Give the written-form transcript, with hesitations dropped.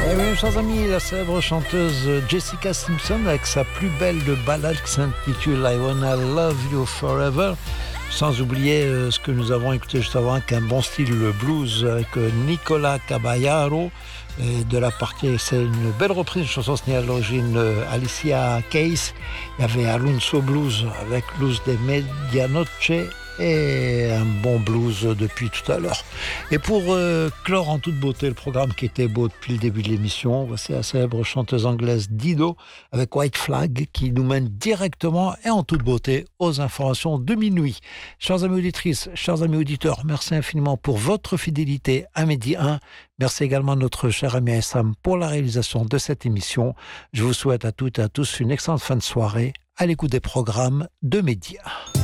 Et oui, chers amis, la célèbre chanteuse Jessica Simpson avec sa plus belle ballade qui s'intitule I Wanna Love You Forever. Sans oublier ce que nous avons écouté juste avant avec un bon style le blues avec Nicolas Caballaro. Et de la partie, c'est une belle reprise, une chanson signée à l'origine Alicia Keys. Il y avait Alonso Blues avec Luz de Medianoche et un bon blues depuis tout à l'heure. Et pour clore en toute beauté le programme qui était beau depuis le début de l'émission, voici la célèbre chanteuse anglaise Dido avec White Flag qui nous mène directement et en toute beauté aux informations de minuit. Chers amis auditrices, chers amis auditeurs, merci infiniment pour votre fidélité à Midi 1. Merci également à notre cher ami Essam pour la réalisation de cette émission. Je vous souhaite à toutes et à tous une excellente fin de soirée à l'écoute des programmes de Média.